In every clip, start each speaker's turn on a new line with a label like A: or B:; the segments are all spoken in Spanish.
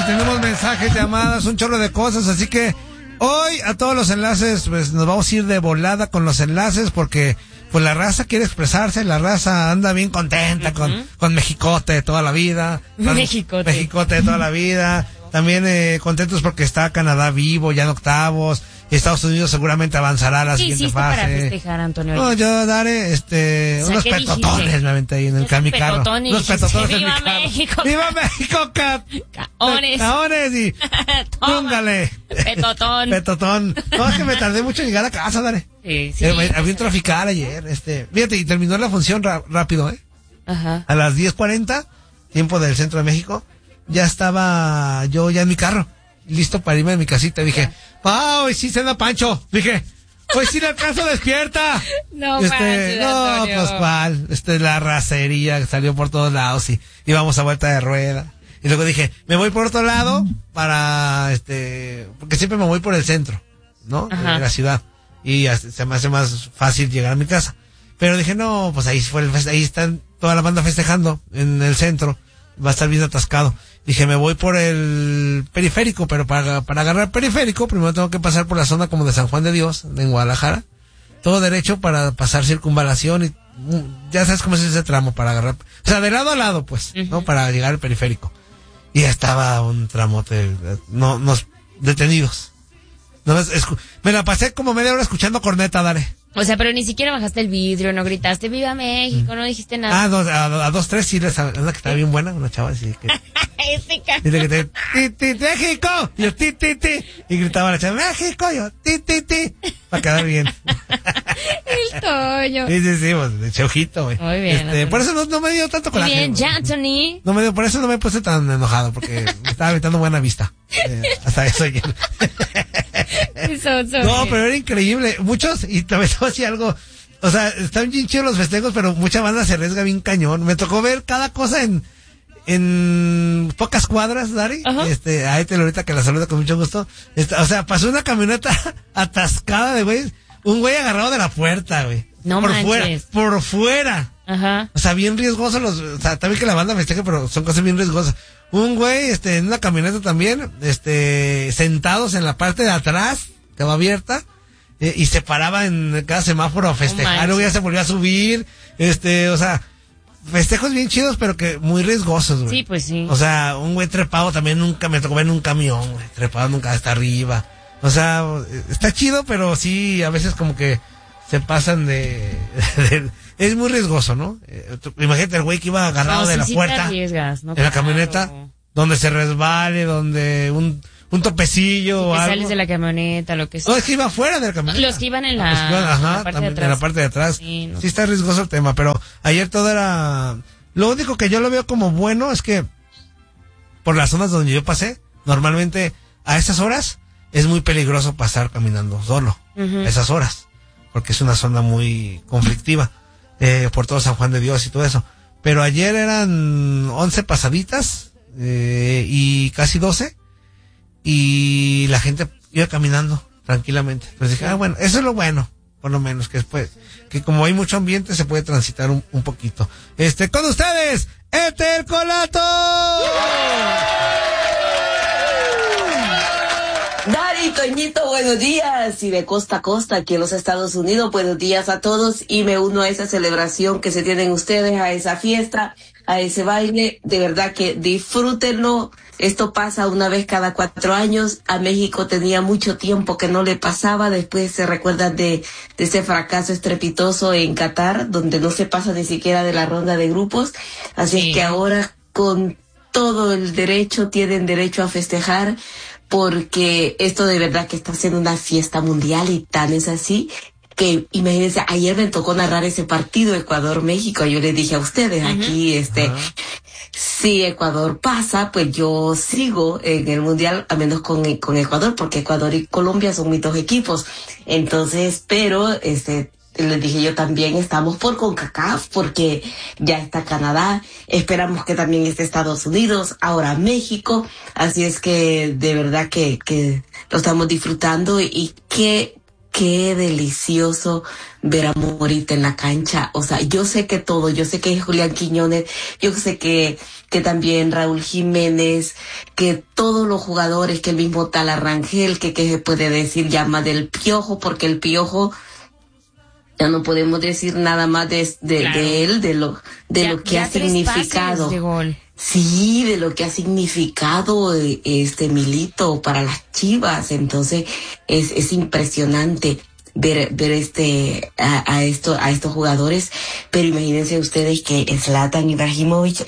A: tenemos mensajes, llamadas, un chorro de cosas, así que hoy a todos los enlaces, pues nos vamos a ir de volada con los enlaces porque pues la raza quiere expresarse, la raza anda bien contenta con Mexicote de toda la vida. Mexicote de toda la vida. También contentos porque está Canadá vivo, ya en octavos. Estados Unidos seguramente avanzará a la siguiente fase.
B: Para festejar, Antonio?
A: No, yo daré unos petotones me aventé ahí en mi carro. Unos petotones en mi carro.
B: México.
A: ¡Viva México, Caones y túngale. Petotón. No, es que me tardé mucho en llegar a casa, Dare.
B: Sí.
A: Había un trafical ayer, fíjate, y terminó la función rápido,
B: Ajá.
A: A las 10:40, tiempo del centro de México, ya estaba yo ya en mi carro, listo para irme a mi casita. Dije, hoy sí cena Pancho. Dije, hoy sí la alcanzo despierta.
B: No, pues
A: cuál, la racería salió por todos lados y íbamos a vuelta de rueda. Y luego dije, me voy por otro lado para, porque siempre me voy por el centro, ¿no? De la ciudad. Y se me hace más fácil llegar a mi casa. Pero dije, no, pues ahí están toda la banda festejando en el centro. Va a estar bien atascado. Dije, me voy por el periférico, pero para agarrar periférico, primero tengo que pasar por la zona como de San Juan de Dios, en Guadalajara. Todo derecho para pasar circunvalación y ya sabes cómo es ese tramo para agarrar. O sea, de lado a lado, pues, ¿no? Para llegar al periférico. Y ya estaba un tramote, nos detenidos. Me la pasé como media hora escuchando corneta, Dare.
B: O sea, pero ni siquiera bajaste el vidrio, no gritaste ¡Viva México! No dijiste nada.
A: A 2-3 sí es la que estaba bien buena, una chava así que... Dice que te... ¡México! Y yo, ti. Y gritaba la chava, ¡México! Y yo, ti. Para quedar bien.
B: El Toño.
A: Sí, pues, de cheojito, güey.
B: Muy bien.
A: Por eso no me dio tanto coraje.
B: Muy bien, ya, Anthony.
A: Por eso no me puse tan enojado, porque me estaba evitando buena vista. Hasta eso ya. No, pero era increíble. Muchos, y también te voy a decir algo, o sea, están bien chidos los festejos, pero mucha banda se arriesga bien cañón. Me tocó ver cada cosa en pocas cuadras, Dari. A Etel ahorita que la saluda con mucho gusto. O sea, pasó una camioneta atascada de güeyes, un güey agarrado de la puerta, güey.
B: No manches.
A: Por fuera.
B: Ajá.
A: O sea, bien riesgoso o sea, también que la banda festeje, pero son cosas bien riesgosas. Un güey, en una camioneta también, sentados en la parte de atrás, que va abierta, y se paraba en cada semáforo a festejar, luego ya se volvió a subir, o sea, festejos bien chidos, pero que muy riesgosos, güey.
B: Sí, pues sí.
A: O sea, un güey trepado también nunca me tocó ver en un camión, güey, trepado nunca hasta arriba. O sea, está chido, pero sí, a veces como que se pasan es muy riesgoso, ¿no? Imagínate el güey que iba agarrado de la puerta, en la camioneta, donde se resbale, donde un topecillo o algo.
B: Sales de la camioneta, lo que sea.
A: No, es que iba fuera de la camioneta.
B: Los que iban en la parte de atrás.
A: En la parte de atrás. Sí, está riesgoso el tema, pero ayer todo era... Lo único que yo lo veo como bueno es que por las zonas donde yo pasé, normalmente a esas horas es muy peligroso pasar caminando solo. A esas horas. Porque es una zona muy conflictiva. Por todo San Juan de Dios y todo eso. Pero ayer eran 11 pasaditas y casi 12 y la gente iba caminando tranquilamente. Entonces dije, bueno, eso es lo bueno, por lo menos, que después, que como hay mucho ambiente se puede transitar un poquito. Con ustedes, Etel Colato.
C: Dari, Toñito, buenos días. Y de costa a costa aquí en los Estados Unidos, buenos días a todos. Y me uno a esa celebración que se tienen ustedes, a esa fiesta, a ese baile. De verdad que disfrútenlo. Esto pasa una vez cada 4 años. A México tenía mucho tiempo que no le pasaba. Después se recuerdan de ese fracaso estrepitoso en Qatar, donde no se pasa ni siquiera de la ronda de grupos. Así es que ahora, con todo el derecho, tienen derecho a festejar, porque esto de verdad que está siendo una fiesta mundial y tan es así que, imagínense, ayer me tocó narrar ese partido Ecuador-México. Yo les dije a ustedes aquí, si Ecuador pasa, pues yo sigo en el mundial, a menos con Ecuador, porque Ecuador y Colombia son mis 2 equipos. Entonces, pero les dije yo también estamos por CONCACAF, porque ya está Canadá, esperamos que también esté Estados Unidos, ahora México, así es que de verdad que lo estamos disfrutando y qué qué delicioso ver a Morita en la cancha. O sea, yo sé que todo, yo sé que Julián Quiñones, yo sé que también Raúl Jiménez, que todos los jugadores, que el mismo Tala Rangel, que se puede decir llama del Piojo, porque el Piojo, ya no podemos decir nada más de él, de lo que ha significado. Sí, de lo que ha significado Milito para las Chivas. Entonces es impresionante ver a estos jugadores. Pero imagínense ustedes que Zlatan Ibrahimovic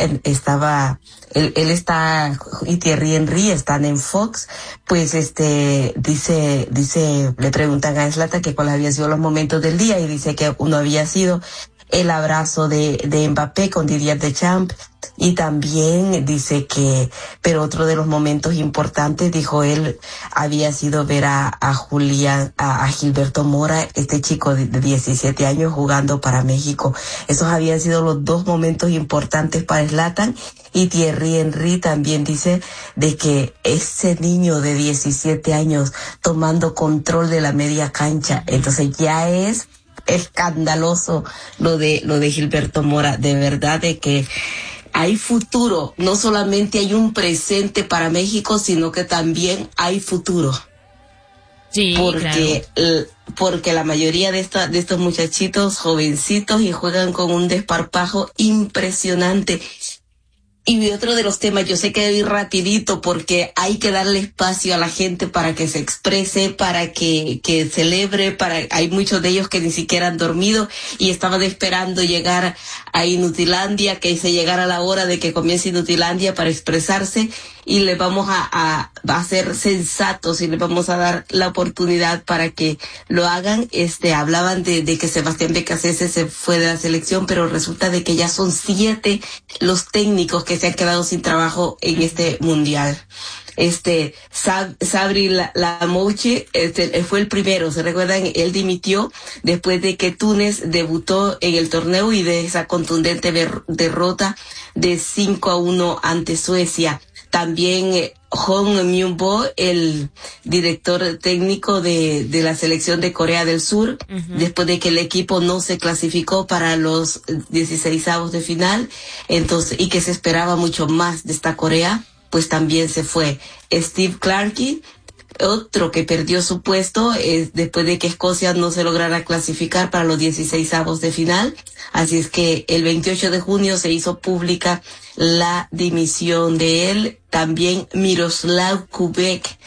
C: él está, y Thierry Henry están en Fox, pues dice, le preguntan a Zlatan que cuáles habían sido los momentos del día, y dice que uno había sido el abrazo de Mbappé con Didier Deschamps, y también dice pero otro de los momentos importantes, dijo él, había sido ver a Gilberto Mora, este chico de 17 años jugando para México. Esos habían sido los dos momentos importantes para Zlatan. Y Thierry Henry también dice de que ese niño de 17 años tomando control de la media cancha, entonces ya es escandaloso lo de Gilberto Mora. De verdad de que hay futuro, no solamente hay un presente para México, sino que también hay futuro.
B: Sí,
C: porque la mayoría de estos muchachitos jovencitos y juegan con un desparpajo impresionante. Y otro de los temas, yo sé que voy rapidito porque hay que darle espacio a la gente para que se exprese, para que celebre, hay muchos de ellos que ni siquiera han dormido y estaban esperando llegar a Inutilandia, que se llegara la hora de que comience Inutilandia para expresarse, y le vamos a ser sensatos y le vamos a dar la oportunidad para que lo hagan. Hablaban de que Sebastián Becasese se fue de la selección, pero resulta de que ya son 7 los técnicos que se han quedado sin trabajo en este mundial. Sabri Lamouchi, fue el primero, ¿se recuerdan? Él dimitió después de que Túnez debutó en el torneo y de esa contundente derrota de 5-1 ante Suecia. También Hong Myung-bo, el director técnico de la selección de Corea del Sur, después de que el equipo no se clasificó para los 16avos de final, entonces, y que se esperaba mucho más de esta Corea, pues también se fue. Steve Clarke, otro que perdió su puesto después de que Escocia no se lograra clasificar para los 16avos de final. Así es que el 28 de junio se hizo pública la dimisión de él. También Miroslav Kubek,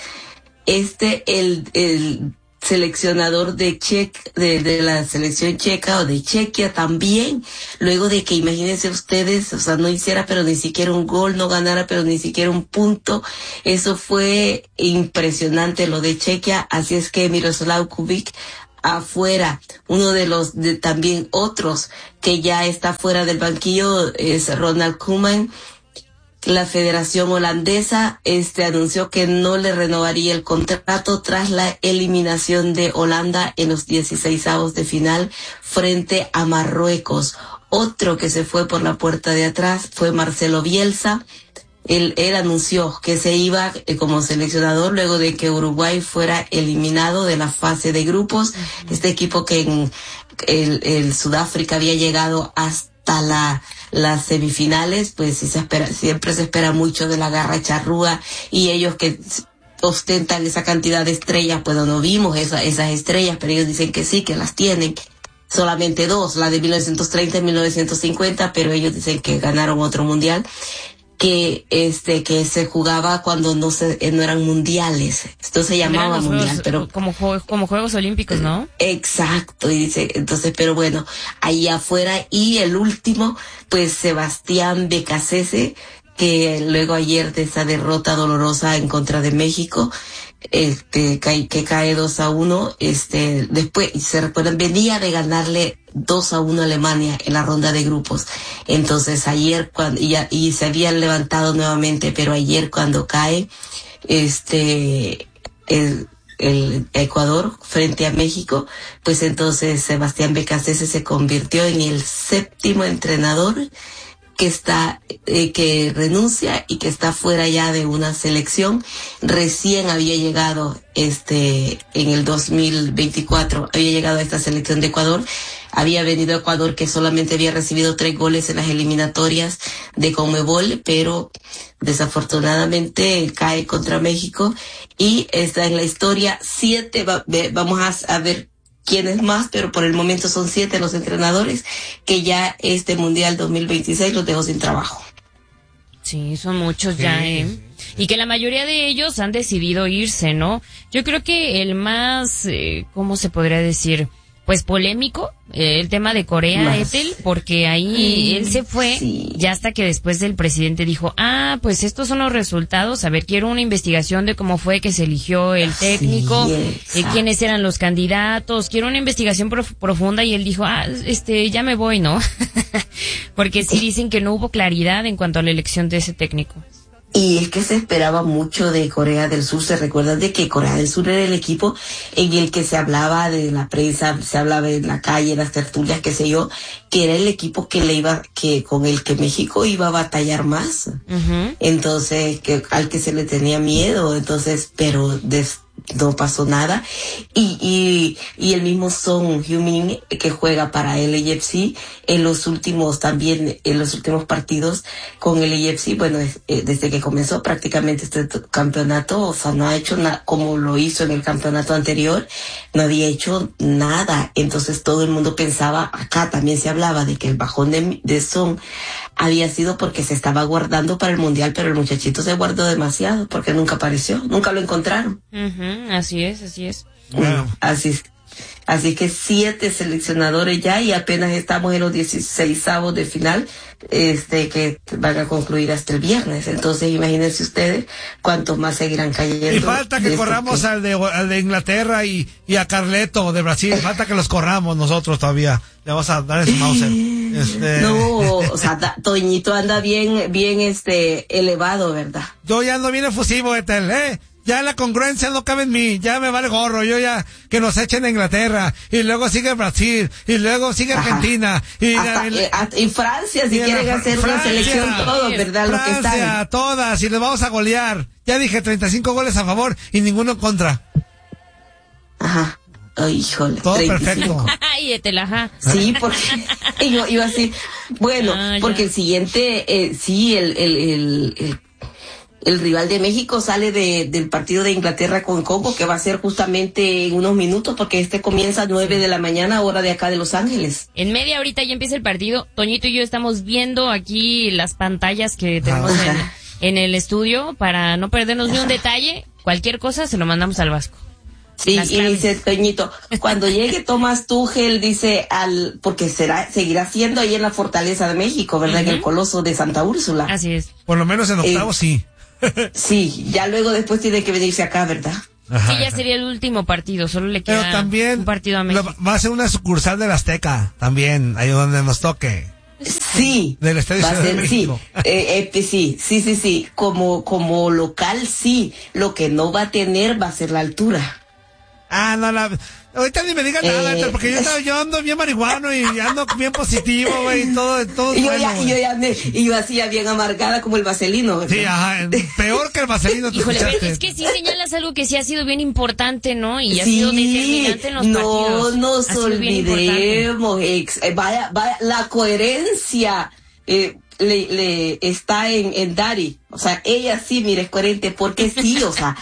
C: el seleccionador de la selección checa o de Chequia también, luego de que, imagínense ustedes, o sea, no hiciera pero ni siquiera un gol, no ganara pero ni siquiera un punto. Eso fue impresionante lo de Chequia. Así es que Miroslav Kubik afuera. Uno de también otros que ya está fuera del banquillo es Ronald Koeman. La Federación Holandesa anunció que no le renovaría el contrato tras la eliminación de Holanda en los 16avos de final frente a Marruecos. Otro que se fue por la puerta de atrás fue Marcelo Bielsa. Él anunció que se iba como seleccionador luego de que Uruguay fuera eliminado de la fase de grupos. Este equipo que en el Sudáfrica había llegado hasta las semifinales, pues siempre se espera mucho de la garra charrúa, y ellos que ostentan esa cantidad de estrellas, pues no vimos esas estrellas, pero ellos dicen que sí, que las tienen. Solamente 2, la de 1930 y 1950, pero ellos dicen que ganaron otro mundial que se jugaba cuando no eran mundiales. Esto se llamaba mundial, pero
B: como Juegos Olímpicos, ¿no?
C: Exacto, y dice, entonces, pero bueno, ahí afuera. Y el último, pues Sebastián Becasese, que luego ayer de esa derrota dolorosa en contra de México, que cae 2-1, después, se recuerdan, venía de ganarle 2-1 a Alemania en la ronda de grupos. Entonces ayer y se habían levantado nuevamente, pero ayer cuando cae, el Ecuador frente a México, pues entonces Sebastián Becasese se convirtió en el 7º entrenador que renuncia y que está fuera ya de una selección. Recién había llegado en el 2024, había llegado a esta selección de Ecuador. Había venido a Ecuador, que solamente había recibido 3 goles en las eliminatorias de Conmebol, pero desafortunadamente cae contra México, y está en la historia 7, vamos a ver quiénes más, pero por el momento son 7 los entrenadores que ya este Mundial 2026 los dejó sin trabajo.
B: Sí, son muchos ya, y que la mayoría de ellos han decidido irse, ¿no? Yo creo que el más, ¿cómo se podría decir? Pues polémico, el tema de Corea, Ethel, porque ahí él se fue, ya hasta que después el presidente dijo, pues estos son los resultados, a ver, quiero una investigación de cómo fue que se eligió el técnico, quiénes eran los candidatos, quiero una investigación profunda, y él dijo, ya me voy, ¿no? Porque sí dicen que no hubo claridad en cuanto a la elección de ese técnico.
C: Y es que se esperaba mucho de Corea del Sur. Se recuerdan de que Corea del Sur era el equipo en el que se hablaba de la prensa, se hablaba en la calle, en las tertulias, qué sé yo, que era el equipo con el que México iba a batallar más. Entonces, al que se le tenía miedo. Entonces, pero no pasó nada. Y el mismo Son Heung-min, que juega para el LAFC, en los últimos partidos con el LAFC, bueno, desde que comenzó prácticamente este campeonato, o sea, no ha hecho nada como lo hizo en el campeonato anterior, no había hecho nada. Entonces todo el mundo pensaba, acá también se hablaba de que el bajón de Son había sido porque se estaba guardando para el Mundial, pero el muchachito se guardó demasiado porque nunca apareció, nunca lo encontraron.
B: Así es.
C: Bueno. Así que 7 seleccionadores ya, y apenas estamos en los 16avos de final, que van a concluir hasta el viernes. Entonces imagínense ustedes cuántos más seguirán cayendo.
A: Y falta que corramos al de Inglaterra y a Carleto de Brasil, falta que los corramos nosotros todavía. Le vamos a dar ese Mauser.
C: No, o sea, Toñito anda bien elevado, ¿verdad?
A: Yo ya ando bien efusivo, Ethel, Ya la congruencia no cabe en mí, ya me vale gorro, yo ya que nos echen a Inglaterra, y luego sigue Brasil, y luego sigue Argentina,
C: y Francia, si quieren hacer una selección, todos, ¿verdad?
A: Francia,
C: Lo que están.
A: Todas, y les vamos a golear. Ya dije 35 goles a favor y ninguno en contra.
C: Ajá. Ay, híjole.
A: Todo 35. Perfecto.
B: Ay, Etelaja.
C: Sí, porque yo iba así. Bueno, porque el siguiente, el rival de México sale del partido de Inglaterra con Congo, que va a ser justamente en unos minutos, porque comienza a 9 de la mañana, hora de acá de Los Ángeles.
B: En media horita ya empieza el partido. Toñito y yo estamos viendo aquí las pantallas que tenemos en el estudio para no perdernos ni un detalle. Cualquier cosa se lo mandamos al Vasco.
C: Sí, y dice Toñito, cuando llegue Tomás Tuchel, dice porque seguirá siendo ahí en la Fortaleza de México, ¿verdad? En el Coloso de Santa Úrsula.
B: Así es.
A: Por lo menos en octavos, sí.
C: Sí, ya luego después tiene que venirse acá, ¿verdad?
B: Sí, ya sería el último partido, solo le queda un partido a México.
A: Va a ser una sucursal del Azteca, también, ahí donde nos toque.
C: Sí.
A: Del Estadio Ciudad de México.
C: Sí. Como local, sí. Lo que no va a tener va a ser la altura.
A: Ahorita ni me digas nada, porque yo ando bien marihuano y ando bien positivo, güey, todo.
C: Y yo así ya bien amargada como el vaselino, ¿verdad?
A: Sí, ajá, peor que el vaselino.
B: Híjole, pero es que sí señalas algo que sí ha sido bien importante, ¿no? Y ha sido determinante en los partidos.
C: No nos olvidemos, vaya, la coherencia le está en Dari. O sea, ella sí, mire, es coherente, porque sí, o sea,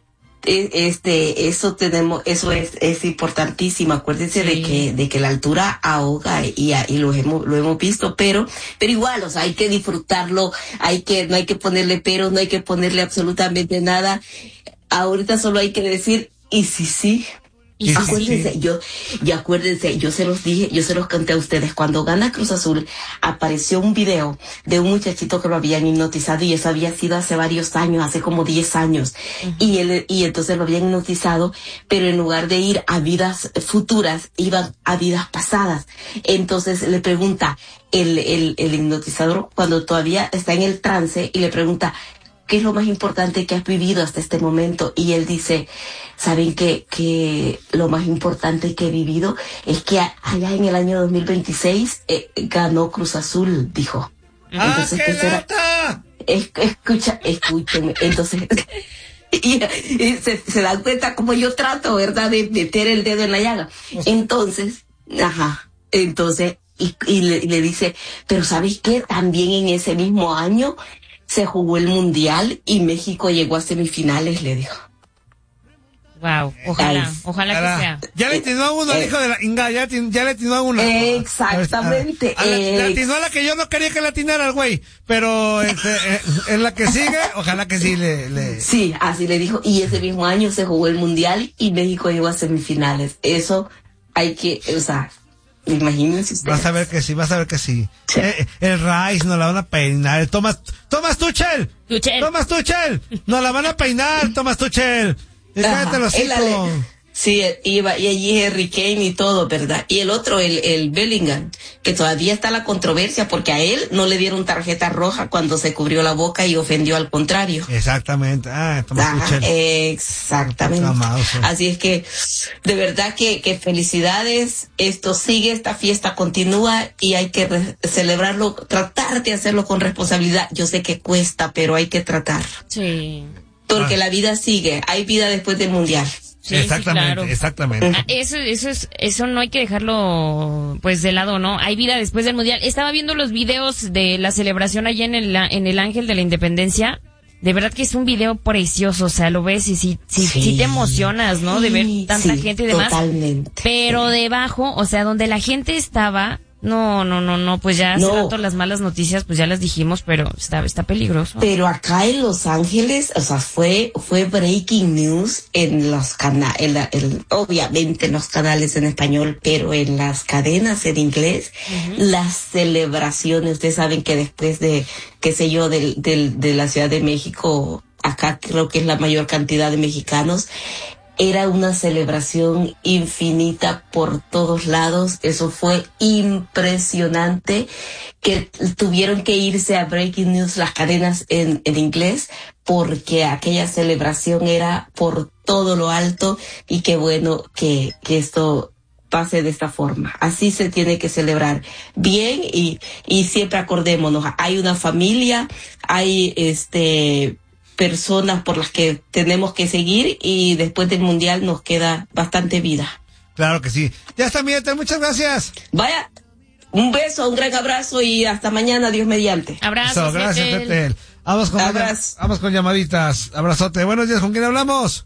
C: eso es importantísimo. Acuérdense de que la altura ahoga y lo hemos visto, pero igual, o sea, hay que disfrutarlo, no hay que ponerle peros, no hay que ponerle absolutamente nada. Ahorita solo hay que decir, y sí. Y acuérdense, yo se los dije, yo se los conté a ustedes, cuando gana Cruz Azul, apareció un video de un muchachito que lo habían hipnotizado, y eso había sido hace varios años, hace como 10 años, y entonces lo habían hipnotizado, pero en lugar de ir a vidas futuras, iban a vidas pasadas. Entonces le pregunta el hipnotizador, cuando todavía está en el trance, y le pregunta, ¿qué es lo más importante que has vivido hasta este momento? Y él dice, ¿saben que lo más importante que he vivido es que allá en el año 2026 ganó Cruz Azul? Dijo. Entonces, ¿qué será? Escúcheme. Entonces, y se dan cuenta cómo yo trato, ¿verdad? De meter el dedo en la llaga. Entonces, y le dice, pero ¿sabes qué? También en ese mismo año se jugó el Mundial y México llegó a semifinales, le dijo.
B: Wow, ojalá que sea.
A: Ya le atinó a uno al hijo de la Inga, ya le atinó a uno.
C: Exactamente.
A: Le atinó a la que yo no quería que le atinara al güey, pero en la que sigue, ojalá que sí le...
C: Sí, así le dijo, y ese mismo año se jugó el Mundial y México llegó a semifinales. Eso hay que, imagínense ustedes.
A: Vas a ver que sí. Sí. El Rice nos la van a peinar. Tomás Tuchel. Tomás Tuchel. Nos la van a peinar, Tomás Tuchel. Cállate los hijos.
C: Sí, iba, y allí Harry Kane y todo, ¿verdad? Y el otro, el Bellingham, que todavía está la controversia porque a él no le dieron tarjeta roja cuando se cubrió la boca y ofendió al contrario.
A: Exactamente. Tomás Tuchel.
C: Exactamente. Así es que, de verdad que felicidades. Esto sigue, esta fiesta continúa y hay que celebrarlo, tratar de hacerlo con responsabilidad. Yo sé que cuesta, pero hay que tratar.
B: Sí.
C: Porque la vida sigue, hay vida después del Mundial.
B: Sí,
A: exactamente,
B: claro.
A: exactamente.
B: Eso no hay que dejarlo pues de lado, ¿no? Hay vida después del Mundial. Estaba viendo los videos de la celebración allá en el Ángel de la Independencia. De verdad que es un video precioso, o sea, lo ves y sí te emocionas, ¿no? De ver tanta gente y demás.
C: Totalmente.
B: Pero debajo, o sea, donde la gente estaba, no, pues ya hace rato las malas noticias, pues ya las dijimos, pero está peligroso.
C: Pero acá en Los Ángeles, o sea, fue breaking news en los canales, obviamente en los canales en español, pero en las cadenas en inglés, las celebraciones. Ustedes saben que después de, qué sé yo, de la Ciudad de México, acá creo que es la mayor cantidad de mexicanos. Era una celebración infinita por todos lados. Eso fue impresionante, que tuvieron que irse a Breaking News las cadenas en inglés, porque aquella celebración era por todo lo alto, y qué bueno que esto pase de esta forma. Así se tiene que celebrar bien, y siempre acordémonos, hay una familia, hay personas por las que tenemos que seguir, y después del Mundial nos queda bastante vida.
A: Claro que sí. Ya está, Miguel, muchas gracias.
C: Vaya, un beso, un gran abrazo y hasta mañana, Dios mediante.
B: Abrazo,
A: gracias, Fetel. Vamos con llamaditas. Abrazote. Buenos días, ¿con quién hablamos?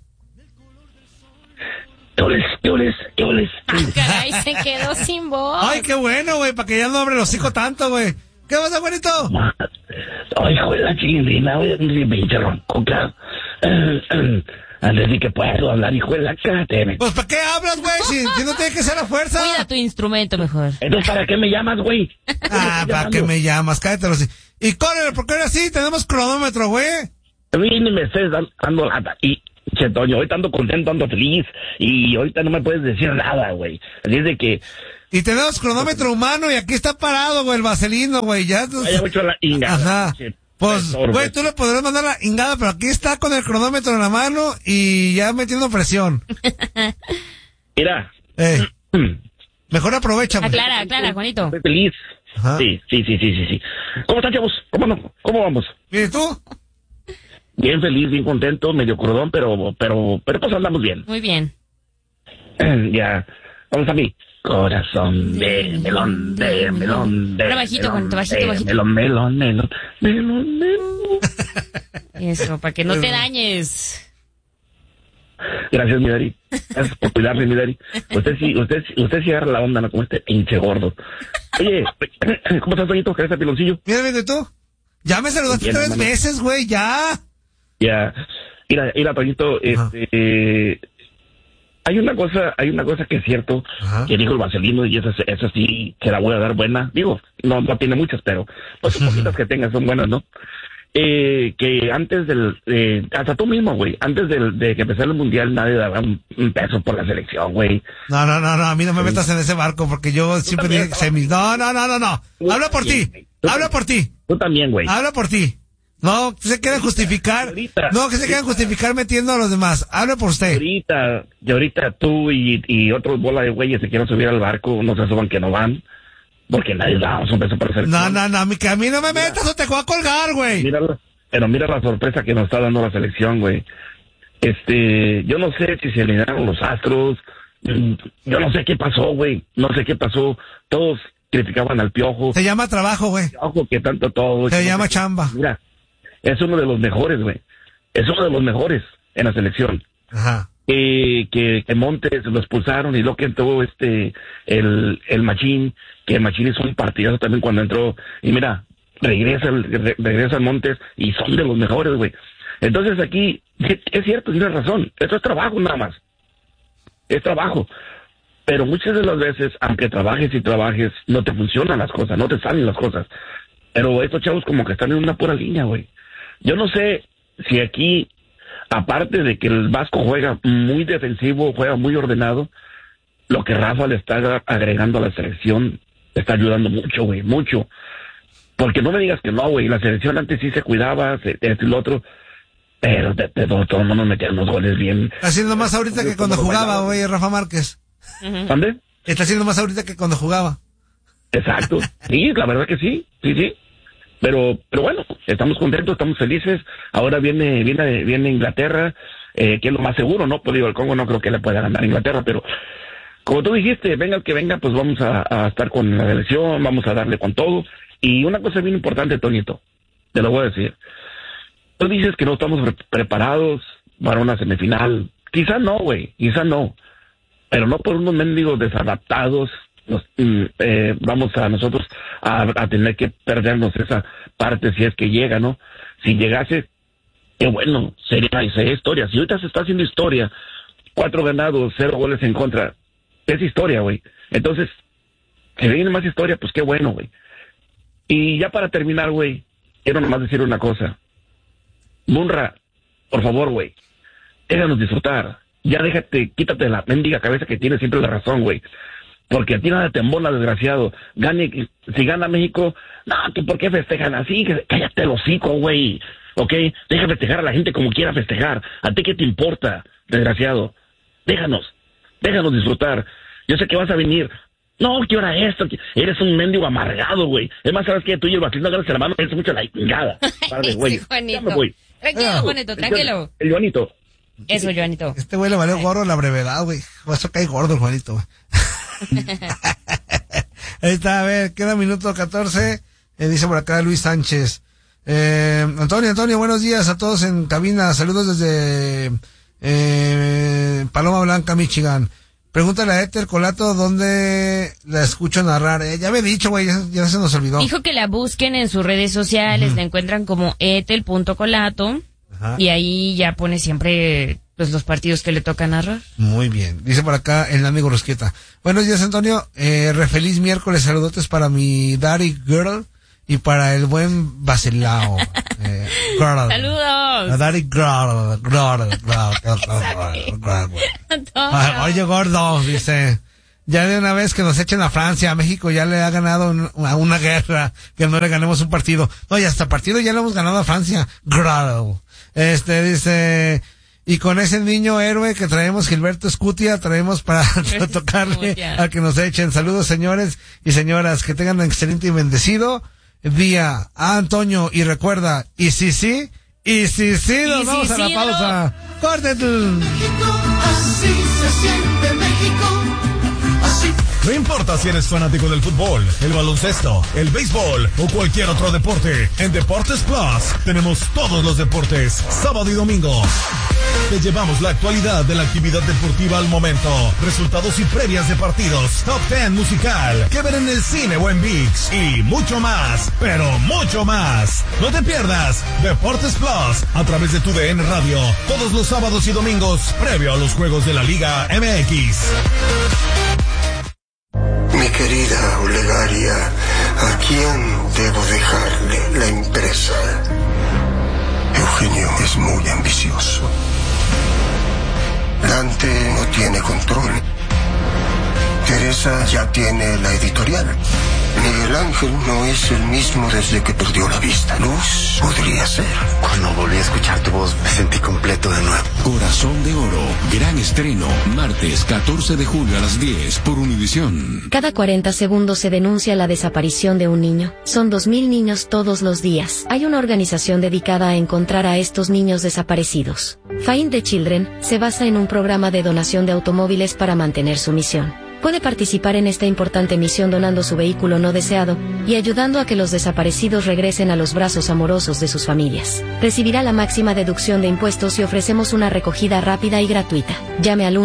D: ¿Qué oles?
B: Caray, se quedó sin voz.
A: Ay, qué bueno, güey, para que ya no abre el hocico tanto, güey. ¿Qué pasa, güerito?
D: Ay, hijo de la chilindrina, me pinche ronco, claro. Antes de que puedo hablar, hijo de la cáteme.
A: Pues, ¿para qué hablas, güey? Si no tiene que ser a fuerza.
B: Cuida tu instrumento mejor.
D: Entonces, ¿para qué me llamas, güey?
A: ¿Para qué me llamas? Cállate. Y córrele, porque ahora sí tenemos cronómetro, güey.
D: A mí ni me estés dando lata. Y, che, Toño, ahorita ando contento, ando feliz. Y ahorita no me puedes decir nada, güey. Así es de que...
A: Y tenemos cronómetro humano y aquí está parado, güey, el vaselino, güey. Ya.
D: Vaya mucho la ingada.
A: Ajá. Pues, güey, tú le podrás mandar la ingada, pero aquí está con el cronómetro en la mano y ya metiendo presión.
D: Mira.
A: Mejor aprovecha, güey.
B: Aclara, Juanito.
D: Estoy feliz. Ajá. Sí. ¿Cómo están, chavos? ¿Cómo vamos?
A: ¿Y tú?
D: Bien feliz, bien contento, medio crudón, pero pues andamos bien.
B: Muy bien.
D: Ya. Vamos a mí. Corazón de melón,
B: Pero bajito, Juanito, bajito.
D: Melón.
B: Eso, para que no te dañes.
D: Gracias, mi Dari. Gracias por cuidarme, mi Dari. Usted sí agarra la onda, ¿no? Como este pinche gordo. Oye, ¿cómo estás, Toñito? ¿Qué es el piloncillo?
A: Mira, ¿y tú? Ya me saludaste bien, 3 veces, güey, ya.
D: Ya. Mira, Toñito, Hay una cosa que es cierto, que dijo el vaselino, y esa sí se la voy a dar buena. Digo, no tiene muchas, pero pues poquitas que tengas son buenas, ¿no? Que antes hasta tú mismo, güey, antes de que empezara el Mundial, nadie daba un peso por la selección, güey.
A: No, a mí no me metas en ese barco, porque yo siempre dije semis. No. Habla por ti.
D: Tú también, güey.
A: Habla por ti. No, que se quieran justificar. Que se quieran justificar metiendo a los demás. Hable por usted.
D: Y ahorita tú y otros bola de güeyes se quieren subir al barco, no se suban que no van. porque nadie daba un beso para selección.
A: No, que a mí no me metas o te voy a colgar, güey.
D: Pero mira la sorpresa que nos está dando la selección, güey. Yo no sé si se eliminaron los Astros, yo no sé qué pasó, güey, no sé qué pasó, todos criticaban al Piojo.
A: Se llama trabajo, güey.
D: Piojo que tanto todo.
A: Se llama chamba.
D: Mira, es uno de los mejores, güey. Es uno de los mejores en la selección.
A: Ajá.
D: Que Montes lo expulsaron y luego que entró el Machín, que el Machín hizo un partidazo también cuando entró, y mira, regresa el Montes y son de los mejores, güey. Entonces aquí, es cierto, tienes razón, esto es trabajo nada más, es trabajo, pero muchas de las veces, aunque trabajes y trabajes, no te funcionan las cosas, no te salen las cosas, pero estos chavos como que están en una pura línea, güey. Yo no sé si aquí, aparte de que el Vasco juega muy defensivo, juega muy ordenado, lo que Rafa le está agregando a la selección está ayudando mucho, güey, mucho. Porque no me digas que no, güey, la selección antes sí se cuidaba, esto y lo otro, pero de todo el mundo metía unos goles bien.
A: Está haciendo más ahorita que cuando jugaba, güey, Rafa Márquez.
D: ¿Dónde?
A: Está haciendo más ahorita que cuando jugaba.
D: Exacto, sí, la verdad que sí. Pero bueno, estamos contentos, estamos felices. Ahora viene Inglaterra, que es lo más seguro, ¿no? Pues digo, el Congo no creo que le pueda ganar a Inglaterra, pero como tú dijiste, venga el que venga, pues vamos a estar con la selección, vamos a darle con todo. Y una cosa bien importante, Toñito, te lo voy a decir. Tú dices que no estamos preparados para una semifinal. Quizá no, güey, quizá no. Pero no por unos mendigos desadaptados vamos a nosotros a tener que perdernos esa parte si es que llega, ¿no? Si llegase, qué bueno, sería historia. Si ahorita se está haciendo historia, 4 ganados, 0 goles en contra, es historia, güey. Entonces, si viene más historia, pues qué bueno, güey. Y ya para terminar, güey, quiero nomás decir una cosa. Munra, por favor, güey, déjanos disfrutar. Ya quítate la mendiga cabeza que tienes siempre la razón, güey. Porque a ti nada te embona, desgraciado. Si gana México, no, que ¿por qué festejan así? Cállate el hocico, güey. ¿Ok? Deja festejar a la gente como quiera festejar. ¿A ti qué te importa, desgraciado? Déjanos disfrutar. Yo sé que vas a venir. No, ¿qué hora es esto? Eres un mendigo amargado, güey. Es más, ¿sabes qué? Tú y el Basilio agarras la mano, eres mucho la chingada. Vale, güey.
B: Sí, Juanito. Tranquilo, Juanito, tranquilo.
D: El Juanito.
B: Eso, Juanito.
A: Este güey le valió gordo la brevedad, güey. Eso cae gordo el Juanito, güey. Ahí está, a ver, queda minuto 14. Dice por acá Luis Sánchez. Antonio, buenos días a todos en cabina. Saludos desde Paloma Blanca, Michigan. Pregúntale a Éter Colato dónde la escucho narrar. Ya me he dicho, güey, ya se nos olvidó.
B: Dijo que la busquen en sus redes sociales, la encuentran como etel.colato. Ajá. Y ahí ya pone siempre pues los partidos que le toca narrar.
A: Muy bien. Dice por acá el amigo Rosqueta. Buenos días, Antonio. Feliz miércoles. Saludotes para mi daddy girl y para el buen Basilao.
B: Saludos.
A: Daddy girl. Oye, gordo, dice. Ya de una vez que nos echen a Francia, a México ya le ha ganado a una guerra, que no le ganemos un partido. No, y hasta partido ya le hemos ganado a Francia. Girl. Dice, y con ese niño héroe que traemos, Gilberto Escutia, traemos para tocarle a que nos echen. Saludos, señores y señoras, que tengan un excelente y bendecido día. Antonio, y recuerda, y si sí, nos vamos a la pausa. ¡Córtate!
E: Así se siente México. Así. No importa si eres fanático del fútbol, el baloncesto, el béisbol o cualquier otro deporte, en Deportes Plus tenemos todos los deportes, sábado y domingo. Te llevamos la actualidad de la actividad deportiva al momento, resultados y previas de partidos, top 10 musical, que ver en el cine o en ViX y mucho más, pero mucho más. No te pierdas Deportes Plus a través de tu DN Radio, todos los sábados y domingos, previo a los juegos de la Liga MX.
F: Mi querida Olegaria, ¿a quién debo dejarle la empresa? Eugenio es muy ambicioso. Dante no tiene control. Teresa ya tiene la editorial. Miguel Ángel no es el mismo desde que perdió la vista. Luz podría ser.
G: Cuando volví a escuchar tu voz, me sentí completo de nuevo.
H: Corazón de Oro, gran estreno, martes 14 de julio a las 10 por Univisión.
I: Cada 40 segundos se denuncia la desaparición de un niño. Son 2.000 niños todos los días. Hay una organización dedicada a encontrar a estos niños desaparecidos. Find the Children se basa en un programa de donación de automóviles para mantener su misión. Puede participar en esta importante misión donando su vehículo no deseado y ayudando a que los desaparecidos regresen a los brazos amorosos de sus familias. Recibirá la máxima deducción de impuestos y ofrecemos una recogida rápida y gratuita. Llame al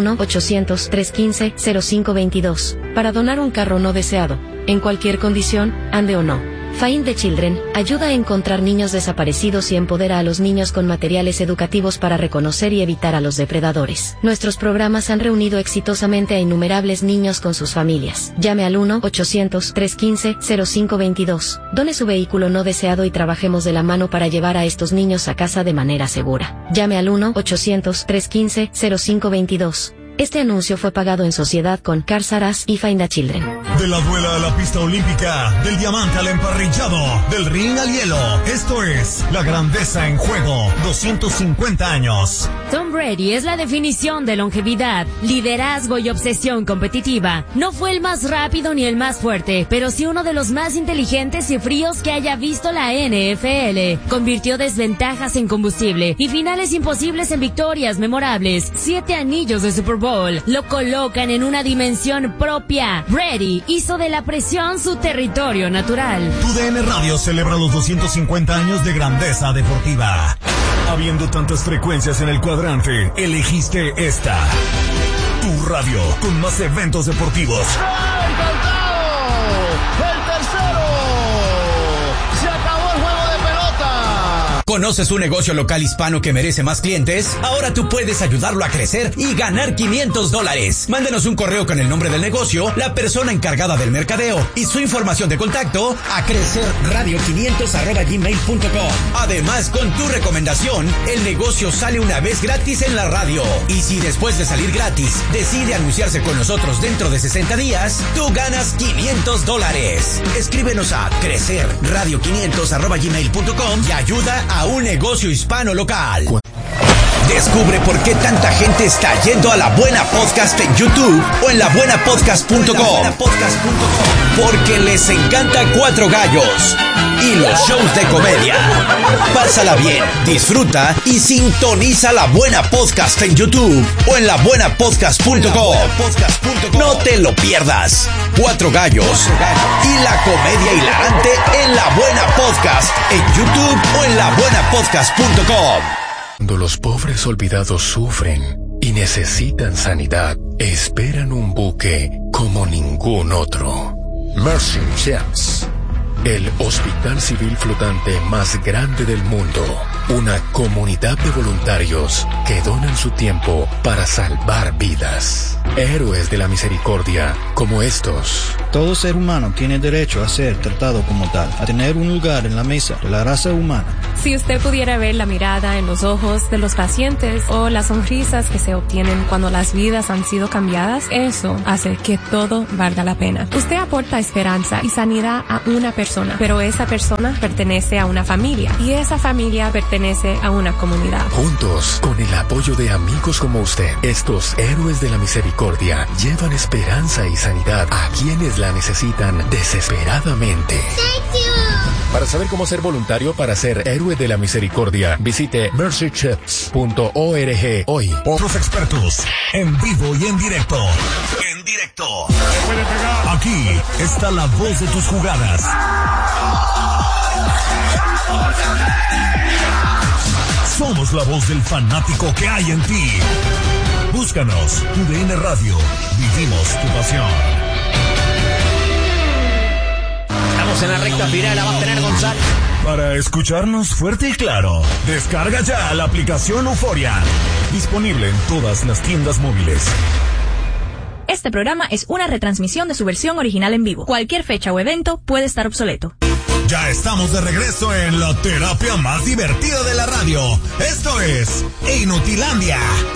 I: 1-800-315-0522 para donar un carro no deseado, en cualquier condición, ande o no. Find the Children ayuda a encontrar niños desaparecidos y empodera a los niños con materiales educativos para reconocer y evitar a los depredadores. Nuestros programas han reunido exitosamente a innumerables niños con sus familias. Llame al 1-800-315-0522. Done su vehículo no deseado y trabajemos de la mano para llevar a estos niños a casa de manera segura. Llame al 1-800-315-0522. Este anuncio fue pagado en sociedad con Cars R Us y Find the Children.
E: De la duela a la pista olímpica, del diamante al emparrillado, del ring al hielo. Esto es la grandeza en juego. 250 años.
B: Tom Brady es la definición de longevidad, liderazgo y obsesión competitiva. No fue el más rápido ni el más fuerte, pero sí uno de los más inteligentes y fríos que haya visto la NFL. Convirtió desventajas en combustible y finales imposibles en victorias memorables. 7 anillos de Super Bowl lo colocan en una dimensión propia. Brady hizo de la presión su territorio natural.
E: Tu DN Radio celebra los 250 años de grandeza deportiva. Habiendo tantas frecuencias en el cuadrante, elegiste esta. Tu radio con más eventos deportivos.
J: ¡Ah, encantado! ¡El tercero! ¡Se acabó el juego de pelota!
K: ¿Conoces un negocio local hispano que merece más clientes? Ahora tú puedes ayudarlo a crecer y ganar $500. Mándenos un correo con el nombre del negocio, la persona encargada del mercadeo y su información de contacto a crecerradio500@gmail.com. Además, con tu recomendación, el negocio sale una vez gratis en la radio. Y si después de salir gratis decide anunciarse con nosotros dentro de 60 días, tú ganas $500. Escríbenos a crecerradio500@gmail.com y ayuda a un negocio hispano local. Descubre por qué tanta gente está yendo a La Buena Podcast en YouTube o en labuenapodcast.com. Porque les encanta Cuatro Gallos y los shows de comedia. Pásala bien, disfruta y sintoniza La Buena Podcast en YouTube o en labuenapodcast.com. No te lo pierdas. Cuatro Gallos y la comedia hilarante en La Buena Podcast en YouTube o en labuenapodcast.com.
H: Cuando los pobres olvidados sufren y necesitan sanidad, esperan un buque como ningún otro. Mercy Ships, el hospital civil flotante más grande del mundo. Una comunidad de voluntarios que donan su tiempo para salvar vidas. Héroes de la misericordia como estos.
L: Todo ser humano tiene derecho a ser tratado como tal, a tener un lugar en la mesa de la raza humana.
M: Si usted pudiera ver la mirada en los ojos de los pacientes o las sonrisas que se obtienen cuando las vidas han sido cambiadas, eso hace que todo valga la pena. Usted aporta esperanza y sanidad a una persona, pero esa persona pertenece a una familia y esa familia pertenece a una comunidad.
H: Juntos, con el apoyo de amigos como usted, estos héroes de la misericordia llevan esperanza y sanidad a quienes la necesitan desesperadamente.
N: Thank you.
H: Para saber cómo ser voluntario para ser héroe de la misericordia, visite mercychips.org hoy.
E: Otros expertos, en vivo y en directo. En directo. Aquí está la voz de tus jugadas. Somos la voz del fanático que hay en ti. Búscanos, tu DN Radio. Vivimos tu pasión.
K: Estamos en la recta final, la va a tener González.
E: Para escucharnos fuerte y claro, descarga ya la aplicación Euforia. Disponible en todas las tiendas móviles.
O: Este programa es una retransmisión de su versión original en vivo. Cualquier fecha o evento puede estar obsoleto.
E: Ya estamos de regreso en la terapia más divertida de la radio. Esto es Inutilandia